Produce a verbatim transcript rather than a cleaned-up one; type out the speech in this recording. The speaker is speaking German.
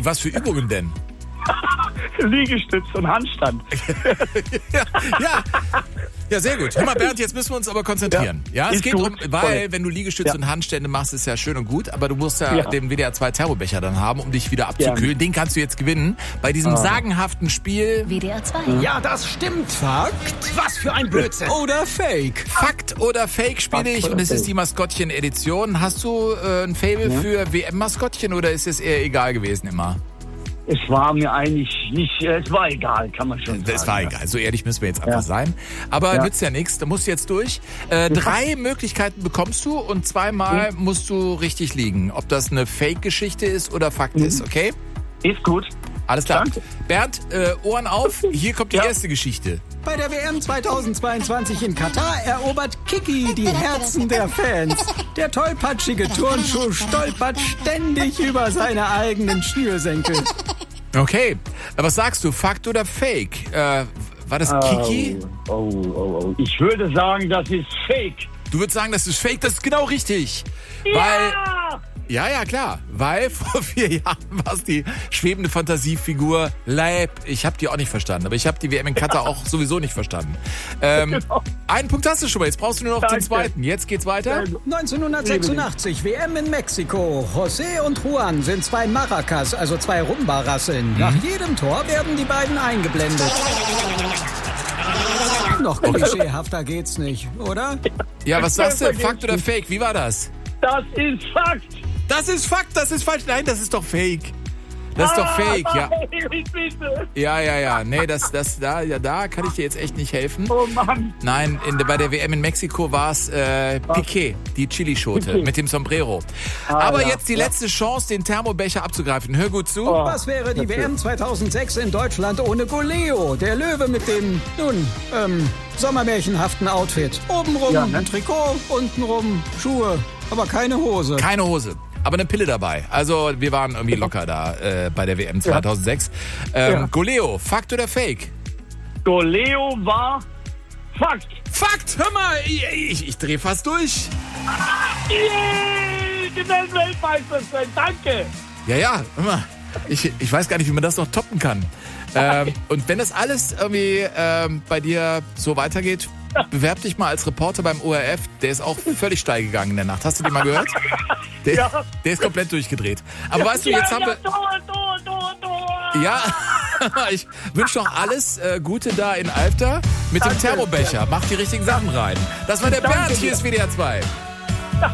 Was für Übungen denn? Liegestütz und Handstand. ja, ja. Ja, sehr gut. Hör mal, Bernd, jetzt müssen wir uns aber konzentrieren. Ja, ja es ist geht gut. um, weil, Voll. wenn du Liegestütze Ja. und Handstände machst, ist ja schön und gut, aber du musst ja, Ja. den W D R zwei Thermobecher dann haben, um dich wieder abzukühlen. Ja. Den kannst du jetzt gewinnen bei diesem Ah. sagenhaften Spiel. W D R zwei. Ja, das stimmt. Fakt Was für ein Blödsinn. oder Fake? Fakt oder Fake spiele Fakt ich oder und es ist Fake. die Maskottchen-Edition. Hast du äh, ein Fable Ja. für W M-Maskottchen oder ist es eher egal gewesen immer? Es war mir eigentlich nicht, äh, es war egal, kann man schon sagen. Das war ja. egal, so ehrlich müssen wir jetzt einfach Ja. sein. Aber Ja. nützt ja nichts, da musst du jetzt durch. Äh, drei Möglichkeiten bekommst du und zweimal Mhm. musst du richtig liegen. Ob das eine Fake-Geschichte ist oder Fakt ist, okay? Ist gut. Alles klar. Danke. Bernd, äh, Ohren auf, hier kommt die Ja. erste Geschichte. Bei der W M zweitausendzweiundzwanzig in Katar erobert Kiki die Herzen der Fans. Der tollpatschige Turnschuh stolpert ständig über seine eigenen Schnürsenkel. Okay, äh, was sagst du, Fakt oder Fake? Äh, war das Kiki? Oh, oh, oh, oh. Ich würde sagen, das ist Fake. Du würdest sagen, das ist Fake, das ist genau richtig. Weil... Ja! Ja, ja, klar. Weil vor vier Jahren war es die schwebende Fantasiefigur Leib. Ich habe die auch nicht verstanden, aber ich habe die W M in Katar auch sowieso nicht verstanden. Ähm, Genau. Einen Punkt hast du schon mal. Jetzt brauchst du nur noch Danke. den zweiten. Jetzt geht's weiter. neunzehnhundertsechsundachtzig, W M in Mexiko. José und Juan sind zwei Maracas, also zwei Rumba-Rasseln. Nach jedem Tor werden die beiden eingeblendet. Noch klischeehafter geht's nicht, oder? Ja, was sagst du? Besser Fakt geht's oder nicht. Fake? Wie war das? Das ist Fakt. Das ist Fakt, das ist falsch. Nein, das ist doch Fake. Das ist doch Fake, ja. Nein, bitte. Ja, ja, ja. Nee, das, das, da, ja, da kann ich dir jetzt echt nicht helfen. Oh Mann. Nein, in, bei der W M in Mexiko war es äh, Piqué, die Chilischote Piqué. mit dem Sombrero. Ah, Aber ja, jetzt die ja. letzte Chance, den Thermobecher abzugreifen. Hör gut zu. Oh. Was wäre die W M zweitausendsechs in Deutschland ohne Goleo? Der Löwe mit dem, nun, ähm, sommermärchenhaften Outfit. Obenrum Ja, ne? ein Trikot, untenrum Schuhe, aber keine Hose. Keine Hose. Aber eine Pille dabei. Also wir waren irgendwie locker da äh, bei der W M zweitausendsechs. Ähm, Ja. Goleo, Fakt oder Fake? Goleo war Fakt. Fakt! Hör mal, ich, ich, ich drehe fast durch. Yay, die Weltmeisterschaft. Danke. Ja, ja, hör mal. Ich, ich weiß gar nicht, wie man das noch toppen kann. Ähm, und wenn das alles irgendwie ähm, bei dir so weitergeht, bewerb dich mal als Reporter beim O R F. Der ist auch völlig steil gegangen in der Nacht. Hast du den mal gehört? Der, Ja. der ist komplett durchgedreht. Aber weißt du, jetzt haben wir... Tor, Tor, Tor, Tor. Ja, ich wünsche noch alles äh, Gute da in Alfter mit dem Danke. Thermobecher. Mach die richtigen Sachen rein. Das war der Danke Bernd, hier dir. ist W D R zwei.